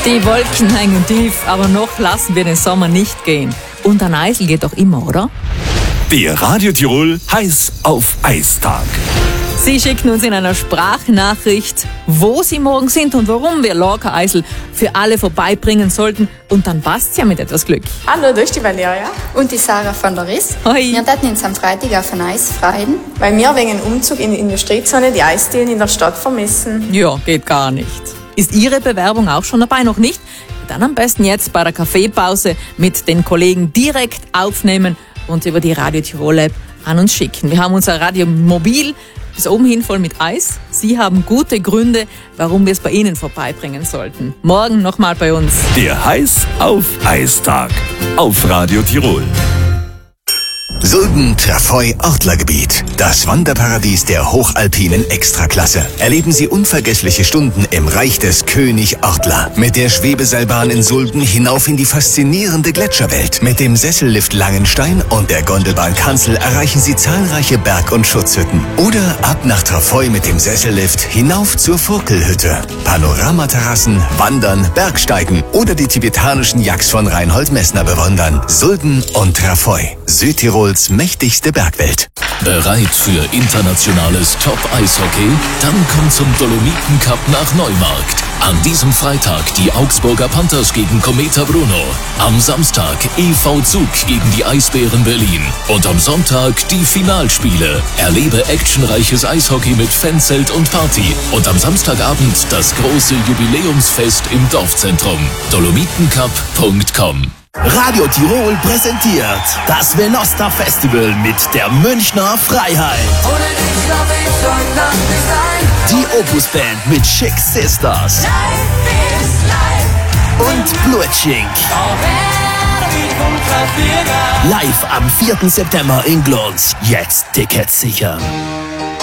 Die Wolken hängen tief, aber noch lassen wir den Sommer nicht gehen. Und an Eisel geht doch immer, oder? Der Radio Tirol Heiß auf Eistag. Sie schicken uns in einer Sprachnachricht, wo Sie morgen sind und warum wir Lorca Eisel für alle vorbeibringen sollten. Und dann passt's ja mit etwas Glück. Hallo, da ist die Valeria. Und die Sarah von der Riss. Hoi. Wir hatten uns am Freitag auf ein Eis freuen. Weil wir wegen dem Umzug in die Industriezone die Eisdielen in der Stadt vermissen. Ja, geht gar nicht. Ist Ihre Bewerbung auch schon dabei? Noch nicht? Dann am besten jetzt bei der Kaffeepause mit den Kollegen direkt aufnehmen und über die Radio Tirol App an uns schicken. Wir haben unser Radiomobil bis oben hin voll mit Eis. Sie haben gute Gründe, warum wir es bei Ihnen vorbeibringen sollten. Morgen nochmal bei uns. Der Heiß auf Eistag auf Radio Tirol. Sulden-Trafoi-Ortlergebiet. Das Wanderparadies der hochalpinen Extraklasse. Erleben Sie unvergessliche Stunden im Reich des König Ortler. Mit der Schwebeseilbahn in Sulden hinauf in die faszinierende Gletscherwelt. Mit dem Sessellift Langenstein und der Gondelbahn Kanzel erreichen Sie zahlreiche Berg- und Schutzhütten. Oder ab nach Trafoi mit dem Sessellift hinauf zur Furkelhütte. Panoramaterrassen, Wandern, Bergsteigen oder die tibetanischen Yaks von Reinhold Messner bewundern. Sulden und Trafoi. Südtirols mächtigste Bergwelt. Bereit für internationales Top-Eishockey? Dann kommt zum Dolomiten-Cup nach Neumarkt. An diesem Freitag die Augsburger Panthers gegen Cometa Bruno. Am Samstag EV Zug gegen die Eisbären Berlin. Und am Sonntag die Finalspiele. Erlebe actionreiches Eishockey mit Fanzelt und Party. Und am Samstagabend das große Jubiläumsfest im Dorfzentrum. dolomitencup.com. Radio Tirol präsentiert das Venosta Festival mit der Münchner Freiheit. Ohne dich glaub ich heute Nacht nicht ein. Die Opus Band mit Chick Sisters. Life is life. Und Blutschink. Live am 4. September in Glons. Jetzt Tickets sichern.